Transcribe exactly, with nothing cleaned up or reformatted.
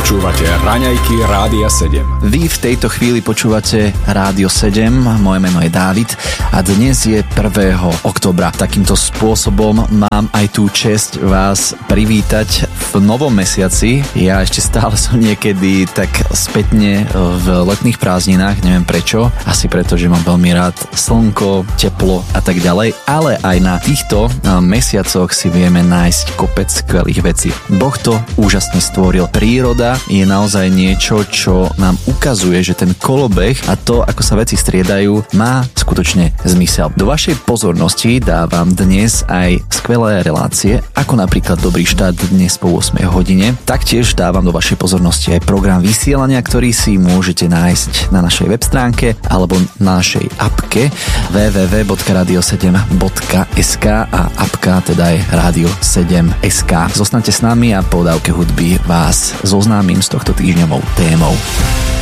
Počúvate Raňajky Rádia sedem. Vy v tejto chvíli počúvate Rádio sedem, moje meno je Dávid a dnes je prvého októbra. Takýmto spôsobom mám aj tú česť vás privítať v novom mesiaci. Ja ešte stále som niekedy tak spätne v letných prázdninách, neviem prečo. Asi preto, že mám veľmi rád slnko, teplo a tak ďalej. Ale aj na týchto mesiacoch si vieme nájsť kopec skvelých vecí. Boh to úžasne stvoril. Príroda je naozaj niečo, čo nám ukazuje, že ten kolobeh a to, ako sa veci striedajú, má skutočne zmysel. Do vašej pozornosti dávam dnes aj skvelé relácie, ako napríklad Dobrý štát dnes po ôsmej hodine. Taktiež dávam do vašej pozornosti aj program vysielania, ktorý si môžete nájsť na našej web stránke alebo na našej apke w w w bodka radio sedem bodka es ka a apka teda je Radio sedem bodka es ka. Zostaňte s nami a po dávke hudby vás zoznámim s tohto týždňovou témou.